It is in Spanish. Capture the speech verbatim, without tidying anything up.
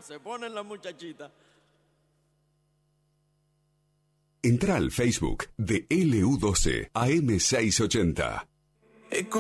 se ponen las muchachitas. Entra al Facebook de L U doce A M seiscientos ochenta.